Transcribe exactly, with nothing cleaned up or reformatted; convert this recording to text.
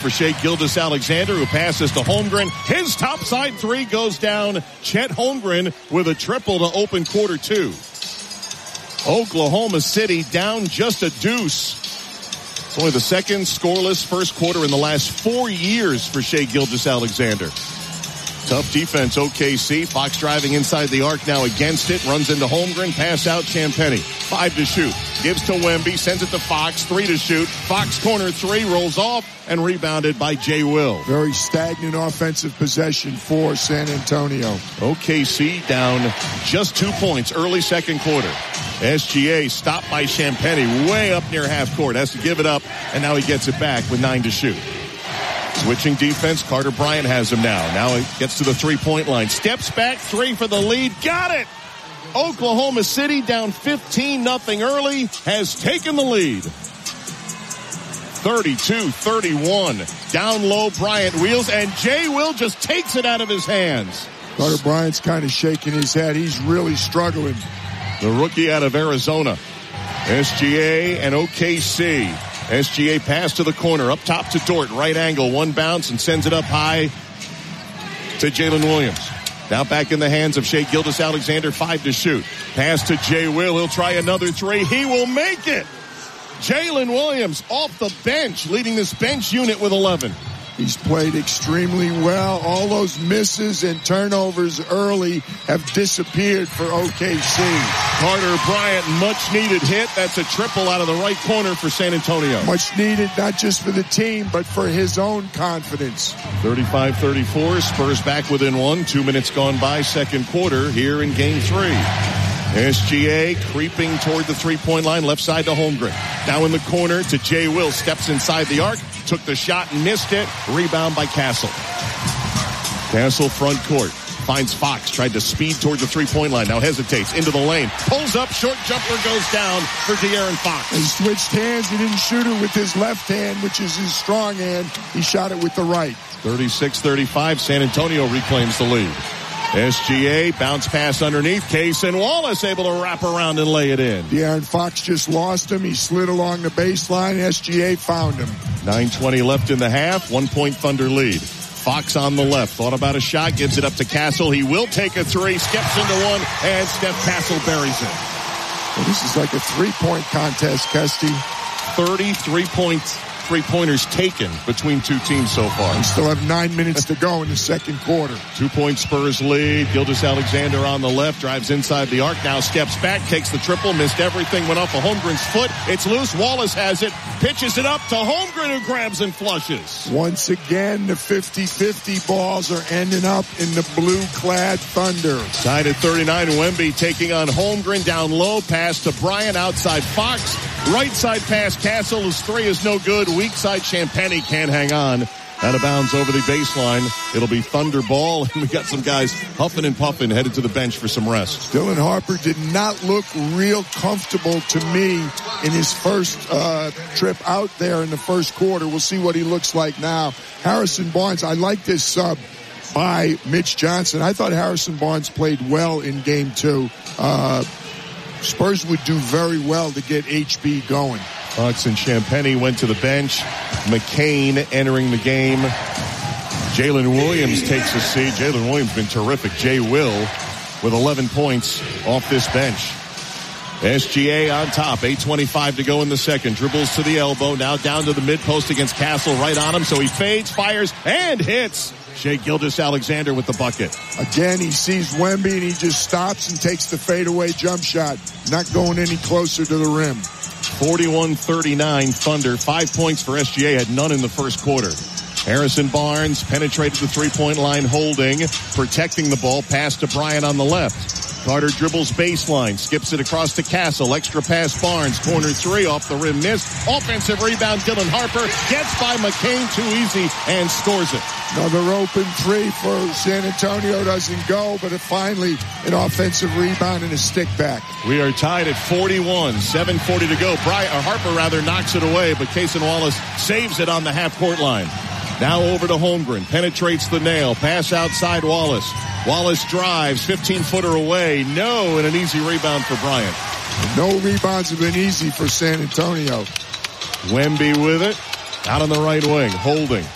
for Shai Gilgeous-Alexander, who passes to Holmgren. His topside three goes down. Chet Holmgren with a triple to open quarter two. Oklahoma City down just a deuce. It's only the second scoreless first quarter in the last four years for Shai Gilgeous-Alexander. Tough defense, O K C. Fox driving inside the arc now against it. Runs into Holmgren. Pass out Champagnie. Five to shoot. Gives to Wemby. Sends it to Fox. Three to shoot. Fox corner three. Rolls off and rebounded by Jay Will. Very stagnant offensive possession for San Antonio. O K C down just two points early second quarter. S G A stopped by Champagnie way up near half court. Has to give it up, and now he gets it back with nine to shoot. Switching defense, Carter Bryant has him now. Now he gets to the three-point line. Steps back, three for the lead. Got it! Oklahoma City down fifteen nothing early, has taken the lead. thirty-two thirty-one. Down low, Bryant wheels, and Jay Will just takes it out of his hands. Carter Bryant's kind of shaking his head. He's really struggling. The rookie out of Arizona. S G A and O K C. S G A pass to the corner, up top to Dort, right angle, one bounce, and sends it up high to Jalen Williams. Now back in the hands of Shai Gilgeous-Alexander, five to shoot. Pass to Jay Will, he'll try another three, he will make it! Jalen Williams off the bench, leading this bench unit with eleven. He's played extremely well. All those misses and turnovers early have disappeared for O K C. Carter Bryant, much needed hit. That's a triple out of the right corner for San Antonio. Much needed, not just for the team, but for his own confidence. thirty-five thirty-four, Spurs back within one. Two minutes gone by, second quarter here in game three. S G A creeping toward the three-point line, left side to Holmgren. Now in the corner to Jay Will, steps inside the arc, took the shot and missed it. Rebound by Castle. Castle front court, finds Fox, tried to speed toward the three-point line, now hesitates, into the lane, pulls up, short jumper goes down for De'Aaron Fox. He switched hands, he didn't shoot it with his left hand, which is his strong hand, he shot it with the right. thirty-six thirty-five, San Antonio reclaims the lead. S G A, bounce pass underneath. Case and Wallace able to wrap around and lay it in. De'Aaron Fox just lost him. He slid along the baseline. S G A found him. nine twenty left in the half. One-point Thunder lead. Fox on the left. Thought about a shot. Gives it up to Castle. He will take a three. Steps into one. And Steph Castle buries it. Well, this is like a three-point contest, Kesty. thirty-three points. Three-pointers taken between two teams so far. We still have nine minutes to go in the second quarter. Two-point Spurs lead. Gilgeous-Alexander on the left, drives inside the arc, now steps back, takes the triple, missed everything, went off of Holmgren's foot. It's loose. Wallace has it, pitches it up to Holmgren, who grabs and flushes. Once again, the fifty-fifty balls are ending up in the blue-clad Thunder. Tied at thirty-nine, Wemby taking on Holmgren, down low, pass to Bryant, outside Fox. Right side pass, Castle, his three is no good. Weak side, Champagnie can't hang on. Out of bounds over the baseline. It'll be Thunder ball, and we got some guys huffing and puffing headed to the bench for some rest. Dylan Harper did not look real comfortable to me in his first uh, trip out there in the first quarter. We'll see what he looks like now. Harrison Barnes, I like this sub by Mitch Johnson. I thought Harrison Barnes played well in game two. Uh, Spurs would do very well to get H B going. Fox and Champagnie went to the bench. McCain entering the game. Jalen Williams takes a seat. Jalen Williams been terrific. Jay Will with eleven points off this bench. S G A on top. eight twenty-five to go in the second. Dribbles to the elbow. Now down to the mid post against Castle. Right on him. So he fades, fires, and hits. Shai Gilgeous-Alexander with the bucket. Again, he sees Wemby and he just stops and takes the fadeaway jump shot. Not going any closer to the rim. forty-one thirty-nine Thunder. Five points for S G A. Had none in the first quarter. Harrison Barnes penetrated the three-point line, holding, protecting the ball. Pass to Bryant on the left. Carter dribbles baseline, skips it across to Castle. Extra pass Barnes, corner three, off the rim, missed. Offensive rebound, Dylan Harper gets by McCain, too easy, and scores it. Another open three for San Antonio, doesn't go, but it finally an offensive rebound and a stick back. We are tied at forty-one, seven forty to go. Bryant, or Harper rather, knocks it away, but Cason Wallace saves it on the half-court line. Now over to Holmgren, penetrates the nail, pass outside Wallace. Wallace drives, fifteen-footer away, no, and an easy rebound for Bryant. No rebounds have been easy for San Antonio. Wemby with it, out on the right wing, holding.